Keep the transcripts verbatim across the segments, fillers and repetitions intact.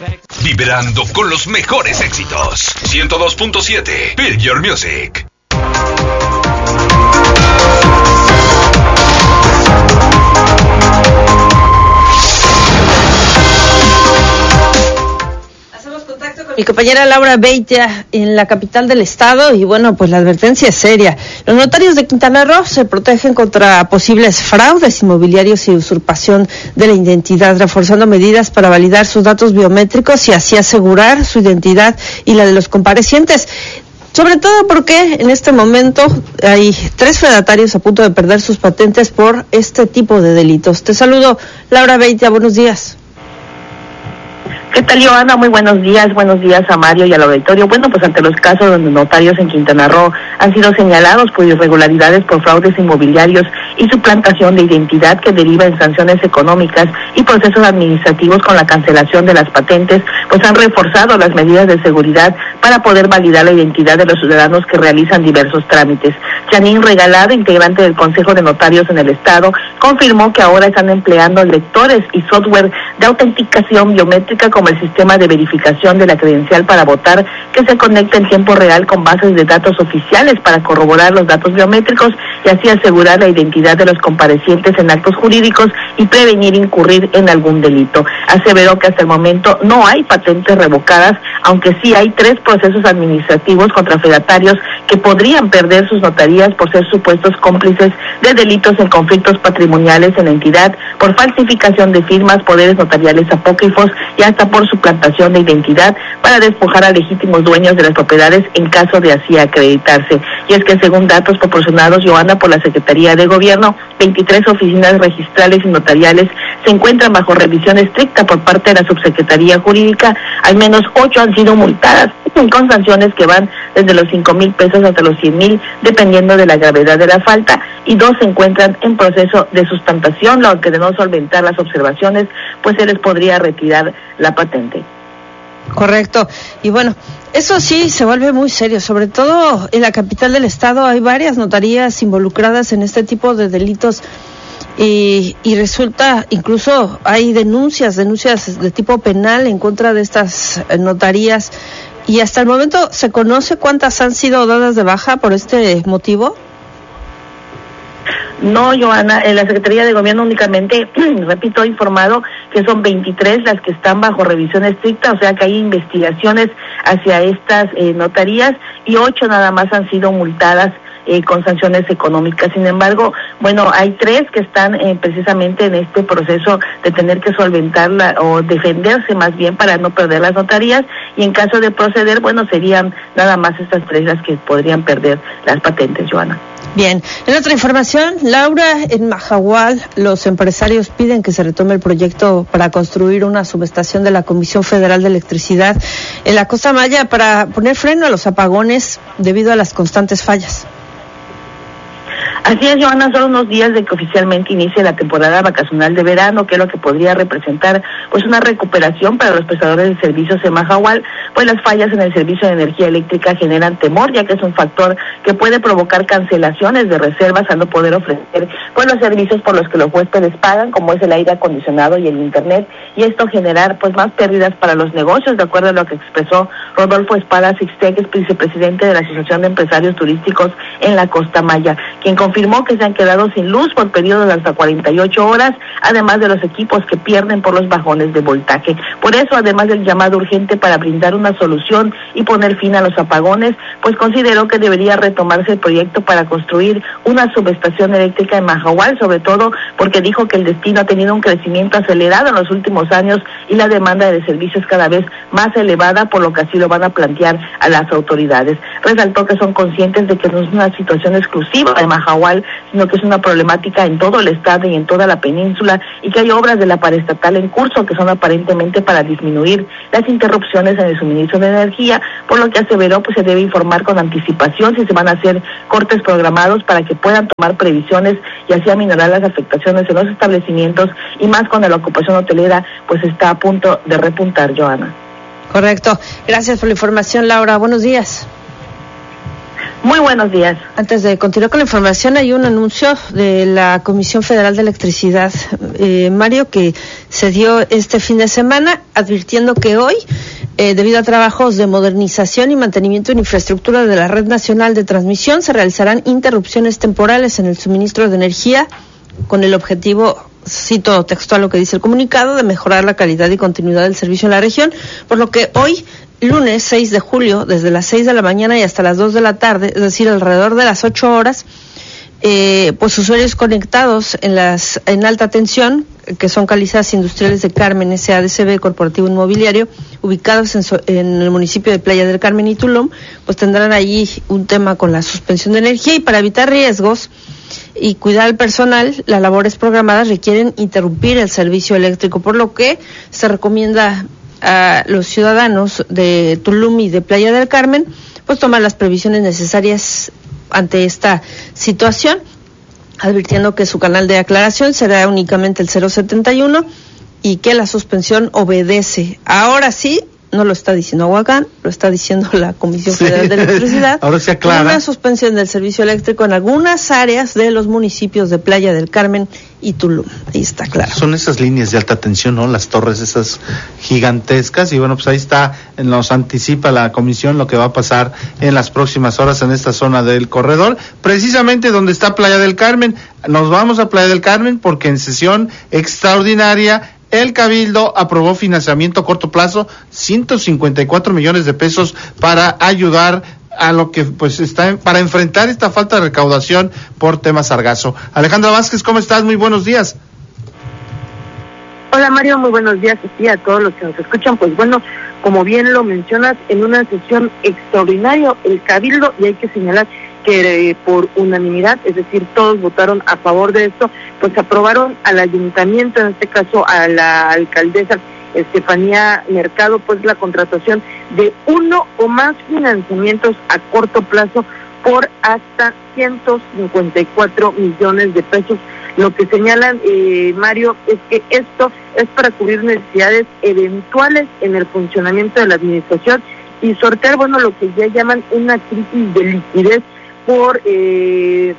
Vibrando con los mejores éxitos. ciento dos punto siete. Feel Your Music. Mi compañera Laura Beitia en la capital del estado y bueno, pues la advertencia es seria. Los notarios de Quintana Roo se protegen contra posibles fraudes inmobiliarios y usurpación de la identidad, reforzando medidas para validar sus datos biométricos y así asegurar su identidad y la de los comparecientes. Sobre todo porque en este momento hay tres fedatarios a punto de perder sus patentes por este tipo de delitos. Te saludo, Laura Beitia, buenos días. ¿Qué tal, Joana? Muy buenos días, buenos días a Mario y al auditorio. Bueno, pues ante los casos donde notarios en Quintana Roo han sido señalados por irregularidades por fraudes inmobiliarios y suplantación de identidad que deriva en sanciones económicas y procesos administrativos con la cancelación de las patentes, pues han reforzado las medidas de seguridad para poder validar la identidad de los ciudadanos que realizan diversos trámites. Janine Regalado, integrante del Consejo de Notarios en el Estado, confirmó que ahora están empleando lectores y software de autenticación biométrica como el sistema de verificación de la credencial para votar, que se conecta en tiempo real con bases de datos oficiales para corroborar los datos biométricos y así asegurar la identidad de los comparecientes en actos jurídicos y prevenir incurrir en algún delito. Aseveró que hasta el momento no hay patentes revocadas, aunque sí hay tres procesos administrativos contra fedatarios que podrían perder sus notarías por ser supuestos cómplices de delitos en conflictos patrimoniales en la entidad, por falsificación de firmas, poderes notariales apócrifos y hasta por suplantación de identidad para despojar a legítimos dueños de las propiedades en caso de así acreditarse. Y es que según datos proporcionados, Joana, por la Secretaría de Gobierno, veintitrés oficinas registrales y notariales se encuentran bajo revisión estricta por parte de la Subsecretaría Jurídica. Al menos ocho han sido multadas con sanciones que van desde los cinco mil pesos hasta los cien mil, dependiendo de la gravedad de la falta, y dos se encuentran en proceso de sustantación, lo que de no solventar las observaciones, pues se les podría retirar la patente. Correcto. Y bueno, eso sí se vuelve muy serio, sobre todo en la capital del estado hay varias notarías involucradas en este tipo de delitos y, y resulta, incluso hay denuncias, denuncias de tipo penal en contra de estas notarías y hasta el momento ¿se conoce cuántas han sido dadas de baja por este motivo? No, Joana, en la Secretaría de Gobierno únicamente, repito, ha informado que son veintitrés las que están bajo revisión estricta, o sea que hay investigaciones hacia estas eh, notarías y ocho nada más han sido multadas Eh, con sanciones económicas. Sin embargo, bueno, hay tres que están eh, precisamente en este proceso de tener que solventarla o defenderse más bien para no perder las notarías y en caso de proceder, bueno, serían nada más estas tres las que podrían perder las patentes, Joana. Bien, en otra información, Laura, en Mahahual, los empresarios piden que se retome el proyecto para construir una subestación de la Comisión Federal de Electricidad en la Costa Maya para poner freno a los apagones debido a las constantes fallas. Así es, Joana, son unos días de que oficialmente inicie la temporada vacacional de verano, que es lo que podría representar pues una recuperación para los prestadores de servicios en Mahahual, pues las fallas en el servicio de energía eléctrica generan temor, ya que es un factor que puede provocar cancelaciones de reservas al no poder ofrecer pues los servicios por los que los huéspedes pagan, como es el aire acondicionado y el internet, y esto generar pues más pérdidas para los negocios, de acuerdo a lo que expresó Rodolfo Espada Sixtec, es vicepresidente de la Asociación de Empresarios Turísticos en la Costa Maya, quien confirmó que se han quedado sin luz por periodos de hasta cuarenta y ocho horas, además de los equipos que pierden por los bajones de voltaje. Por eso, además del llamado urgente para brindar una solución y poner fin a los apagones, pues consideró que debería retomarse el proyecto para construir una subestación eléctrica en Mahahual, sobre todo porque dijo que el destino ha tenido un crecimiento acelerado en los últimos años y la demanda de servicios cada vez más elevada, por lo que así lo van a plantear a las autoridades. Resaltó que son conscientes de que no es una situación exclusiva de Mahahual, sino que es una problemática en todo el estado y en toda la península, y que hay obras de la paraestatal en curso que son aparentemente para disminuir las interrupciones en el suministro de energía, por lo que aseveró pues se debe informar con anticipación si se van a hacer cortes programados para que puedan tomar previsiones y así aminorar las afectaciones en los establecimientos, y más cuando la ocupación hotelera pues está a punto de repuntar, Joana. Correcto. Gracias por la información, Laura. Buenos días. Muy buenos días. Antes de continuar con la información, hay un anuncio de la Comisión Federal de Electricidad, eh, Mario, que se dio este fin de semana, advirtiendo que hoy, eh, debido a trabajos de modernización y mantenimiento en infraestructura de la Red Nacional de Transmisión, se realizarán interrupciones temporales en el suministro de energía con el objetivo, cito textual lo que dice el comunicado, de mejorar la calidad y continuidad del servicio en la región, por lo que hoy, lunes seis de julio, desde las seis de la mañana y hasta las dos de la tarde, es decir, alrededor de las ocho horas, eh, pues usuarios conectados en las en alta tensión, que son Calizas Industriales de Carmen, S A D C B, Corporativo Inmobiliario, ubicados en, so, en el municipio de Playa del Carmen y Tulum, pues tendrán allí un tema con la suspensión de energía, y para evitar riesgos y cuidar al personal, las labores programadas requieren interrumpir el servicio eléctrico, por lo que se recomienda a los ciudadanos de Tulum y de Playa del Carmen pues tomar las previsiones necesarias ante esta situación, advirtiendo que su canal de aclaración será únicamente el cero setenta y uno y que la suspensión obedece. Ahora sí, no lo está diciendo Aguacán, lo está diciendo la Comisión sí. Federal de Electricidad. Ahora se aclara. Una suspensión del servicio eléctrico en algunas áreas de los municipios de Playa del Carmen y Tulum. Ahí está claro. Son esas líneas de alta tensión, ¿no? Las torres esas gigantescas, y bueno, pues ahí está, nos anticipa la comisión lo que va a pasar en las próximas horas en esta zona del corredor, precisamente donde está Playa del Carmen. Nos vamos a Playa del Carmen porque en sesión extraordinaria el Cabildo aprobó financiamiento a corto plazo, ciento cincuenta y cuatro millones de pesos para ayudar a lo que pues está para enfrentar esta falta de recaudación por tema sargazo. Alejandra Vázquez, ¿cómo estás? Muy buenos días. Hola Mario, muy buenos días y a todos los que nos escuchan. Pues bueno, como bien lo mencionas, en una sesión extraordinaria el Cabildo, y hay que señalar que eh, por unanimidad, es decir, todos votaron a favor de esto, pues aprobaron al ayuntamiento, en este caso a la alcaldesa Estefanía Mercado, pues la contratación de uno o más financiamientos a corto plazo por hasta ciento cincuenta y cuatro millones de pesos. Lo que señalan, eh, Mario, es que esto es para cubrir necesidades eventuales en el funcionamiento de la administración y sortear, bueno, lo que ya llaman una crisis de liquidez por eh,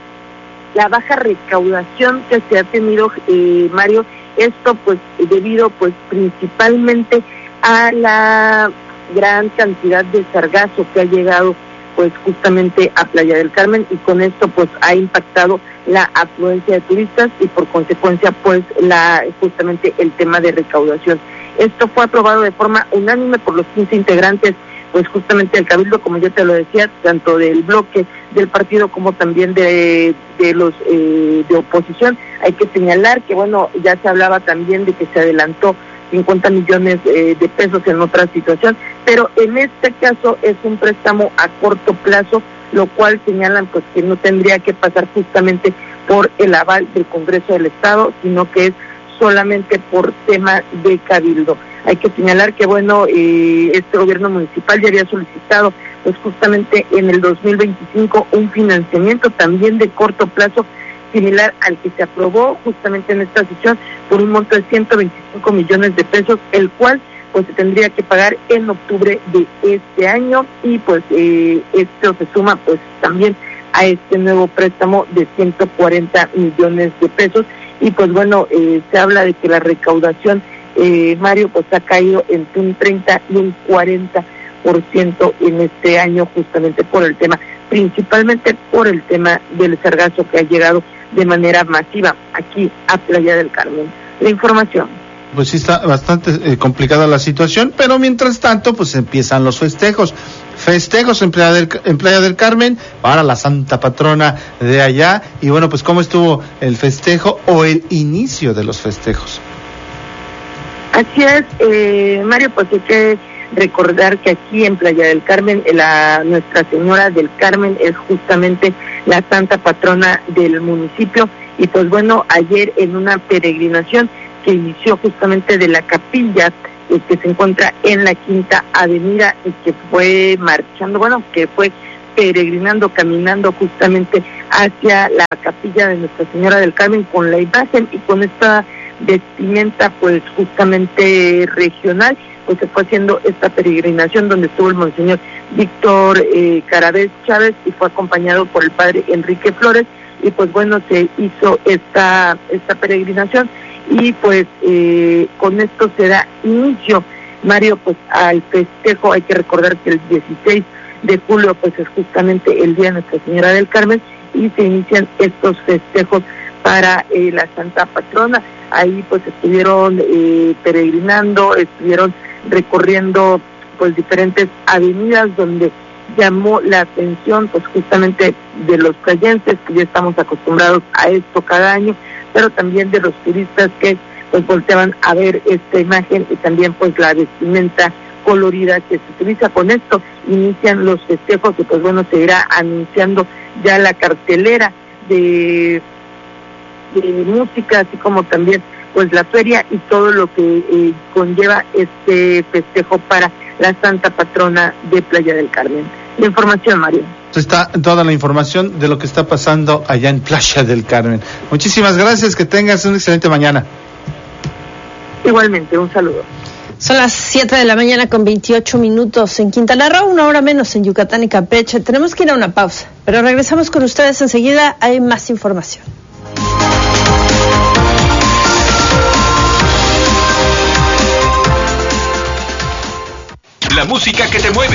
la baja recaudación que se ha tenido, eh, Mario. Esto pues debido pues principalmente a la gran cantidad de sargazo que ha llegado pues justamente a Playa del Carmen, y con esto pues ha impactado la afluencia de turistas y por consecuencia pues la justamente el tema de recaudación. Esto fue aprobado de forma unánime por los quince integrantes pues justamente el Cabildo, como yo te lo decía, tanto del bloque del partido como también de, de los eh, de oposición. Hay que señalar que, bueno, ya se hablaba también de que se adelantó cincuenta millones eh, de pesos en otra situación, pero en este caso es un préstamo a corto plazo, lo cual señalan pues que no tendría que pasar justamente por el aval del Congreso del Estado, sino que es solamente por tema de Cabildo. Hay que señalar que, bueno, eh, este gobierno municipal ya había solicitado, pues justamente en el dos mil veinticinco, un financiamiento también de corto plazo, similar al que se aprobó justamente en esta sesión, por un monto de ciento veinticinco millones de pesos, el cual pues se tendría que pagar en octubre de este año, y pues eh, esto se suma pues también a este nuevo préstamo de ciento cuarenta millones de pesos. Y pues bueno, eh, se habla de que la recaudación, eh, Mario, pues ha caído entre un treinta y un cuarenta por ciento en este año, justamente por el tema, principalmente por el tema del sargazo que ha llegado de manera masiva aquí a Playa del Carmen. La información. Pues sí, está bastante eh, complicada la situación, pero mientras tanto pues empiezan los festejos. Festejos en Playa, del, en Playa del Carmen para la santa patrona de allá. Y bueno, pues ¿cómo estuvo el festejo o el inicio de los festejos? Así es, eh, Mario, pues hay que recordar que aquí en Playa del Carmen, la Nuestra Señora del Carmen es justamente la santa patrona del municipio. Y pues bueno, ayer en una peregrinación que inició justamente de la capilla eh, que se encuentra en la Quinta Avenida y que fue marchando, bueno, que fue peregrinando, caminando justamente hacia la capilla de Nuestra Señora del Carmen con la imagen y con esta vestimenta pues justamente regional, pues se fue haciendo esta peregrinación donde estuvo el monseñor Víctor eh, Caravés Chávez y fue acompañado por el padre Enrique Flores, y pues bueno, se hizo esta, esta peregrinación, y pues eh, con esto se da inicio, Mario, pues al festejo. Hay que recordar que el dieciséis de julio pues es justamente el día de Nuestra Señora del Carmen, y se inician estos festejos para eh, la Santa Patrona. Ahí pues estuvieron eh, peregrinando, estuvieron recorriendo pues diferentes avenidas donde llamó la atención pues justamente de los callenses, que ya estamos acostumbrados a esto cada año, pero también de los turistas que pues volteaban a ver esta imagen, y también pues la vestimenta colorida que se utiliza. Con esto inician los festejos, y pues bueno, se irá anunciando ya la cartelera de, de música, así como también pues la feria y todo lo que eh, conlleva este festejo para la Santa Patrona de Playa del Carmen. La información, Mario. Está toda la información de lo que está pasando allá en Playa del Carmen. Muchísimas gracias, que tengas una excelente mañana. Igualmente, un saludo. Son las siete de la mañana con veintiocho minutos en Quintana Roo, una hora menos en Yucatán y Campeche. Tenemos que ir a una pausa, pero regresamos con ustedes enseguida. Hay más información. La música que te mueve.